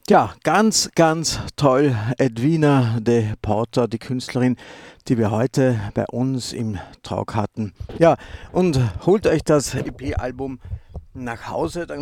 Ja, ganz, ganz toll. Edwina de Porter, die Künstlerin, die wir heute bei uns im Talk hatten. Ja, und holt euch das EP-Album nach Hause. Dann